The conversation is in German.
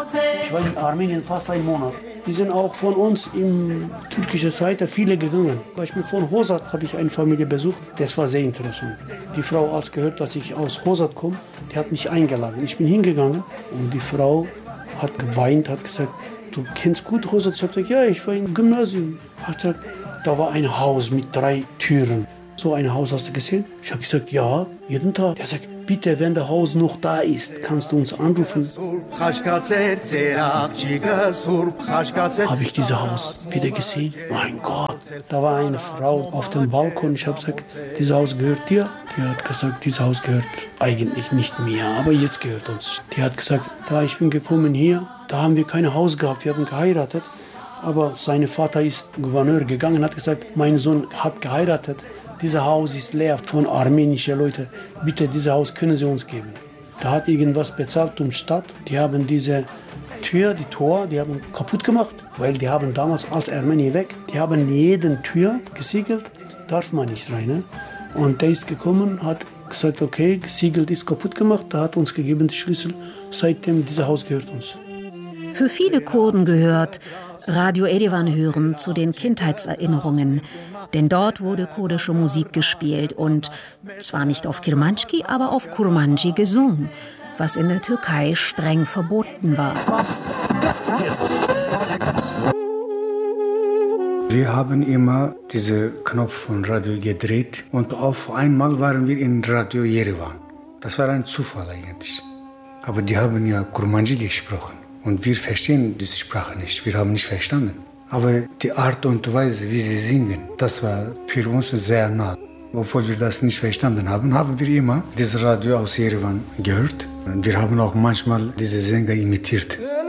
Ich war in Armenien fast einen Monat. Die sind auch von uns in türkischer Seite viele gegangen. Beispiel von Hosat habe ich eine Familie besucht. Das war sehr interessant. Die Frau, als gehört, dass ich aus Hosat komme, die hat mich eingeladen. Ich bin hingegangen und die Frau hat geweint, hat gesagt, du kennst gut Hosat? Ich habe gesagt, ja, ich war im Gymnasium. Hat gesagt, da war ein Haus mit 3 Türen. So ein Haus hast du gesehen? Ich habe gesagt, ja, jeden Tag. Der sagt, bitte, wenn das Haus noch da ist, kannst du uns anrufen. Habe ich dieses Haus wieder gesehen? Mein Gott, da war eine Frau auf dem Balkon. Ich habe gesagt, dieses Haus gehört dir. Die hat gesagt, dieses Haus gehört eigentlich nicht mir, aber jetzt gehört uns. Die hat gesagt, da ich bin gekommen hier, da haben wir kein Haus gehabt, wir haben geheiratet. Aber sein Vater ist Gouverneur gegangen und hat gesagt, mein Sohn hat geheiratet. Dieses Haus ist leer von armenischen Leuten. Bitte, dieses Haus können Sie uns geben. Da hat irgendwas bezahlt um Stadt. Die haben diese Tür, die Tor, die haben kaputt gemacht. Weil die haben damals als Armenier weg, die haben jede Tür gesiegelt. Darf man nicht rein. Ne? Und der ist gekommen, hat gesagt, okay, gesiegelt ist kaputt gemacht. Da hat uns gegeben die Schlüssel. Seitdem, dieses Haus gehört uns. Für viele Kurden gehört Radio Erivan hören zu den Kindheitserinnerungen. Denn dort wurde kurdische Musik gespielt und zwar nicht auf Kirmanski, aber auf Kurmanji gesungen, was in der Türkei streng verboten war. Wir haben immer diesen Knopf von Radio gedreht und auf einmal waren wir in Radio Yerevan. Das war ein Zufall eigentlich. Aber die haben ja Kurmanji gesprochen und wir verstehen diese Sprache nicht, wir haben nicht verstanden. Aber die Art und Weise, wie sie singen, das war für uns sehr nah. Obwohl wir das nicht verstanden haben, haben wir immer dieses Radio aus Yerevan gehört. Und wir haben auch manchmal diese Sänger imitiert.